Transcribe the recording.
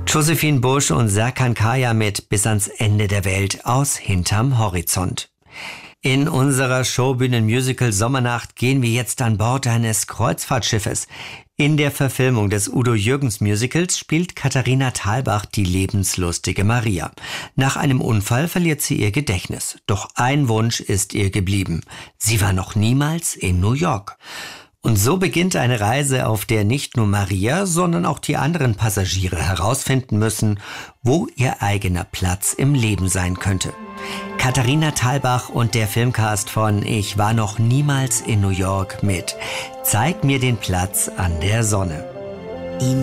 Josephine Busch und Serkan Kaya mit Bis ans Ende der Welt aus Hinterm Horizont. In unserer Showbühnen-Musical Sommernacht gehen wir jetzt an Bord eines Kreuzfahrtschiffes. In der Verfilmung des Udo Jürgens Musicals spielt Katharina Thalbach die lebenslustige Maria. Nach einem Unfall verliert sie ihr Gedächtnis. Doch ein Wunsch ist ihr geblieben. Sie war noch niemals in New York. Und so beginnt eine Reise, auf der nicht nur Maria, sondern auch die anderen Passagiere herausfinden müssen, wo ihr eigener Platz im Leben sein könnte. Katharina Thalbach und der Filmcast von Ich war noch niemals in New York mit Zeig mir den Platz an der Sonne.